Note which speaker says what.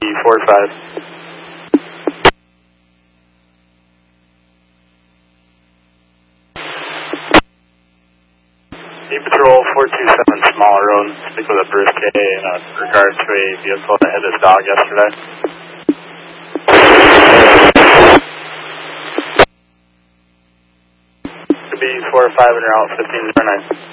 Speaker 1: 45. Patrol 427 Small Road, speak with a Bruce K in regard to a vehicle that hit his dog yesterday. Could be 4 or 5 and you're out 1509.